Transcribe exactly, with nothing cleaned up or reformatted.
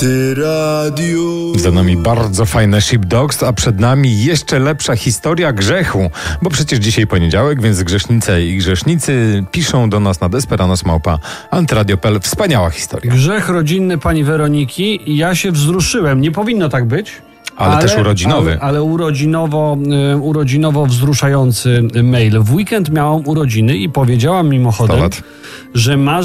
Radio. Za nami bardzo fajne Sheepdogs, a przed nami jeszcze lepsza historia grzechu. Bo przecież dzisiaj poniedziałek, więc grzesznice i grzesznicy piszą do nas na Desperanos Małpa Antyradio kropka p l. Wspaniała historia. Grzech rodzinny pani Weroniki. Ja się wzruszyłem. Nie powinno tak być. Ale, ale też urodzinowy. Ale, ale urodzinowo, y, urodzinowo wzruszający mail. W weekend miałam urodziny i powiedziałam mimochodem, że masz